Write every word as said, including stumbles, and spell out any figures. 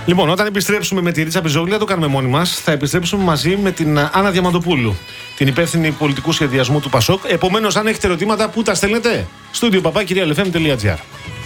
Λοιπόν, όταν επιστρέψουμε με τη Ρίτσα Πιζόγλου, δεν το κάνουμε μόνοι μας. Θα επιστρέψουμε μαζί με την Άννα Διαμαντοπούλου, την υπεύθυνη πολιτικού σχεδιασμού του Πασόκ. Επομένως, αν έχετε ερωτήματα, πού τα στέλνετε? Studio παπάκι real f m τελεία g r.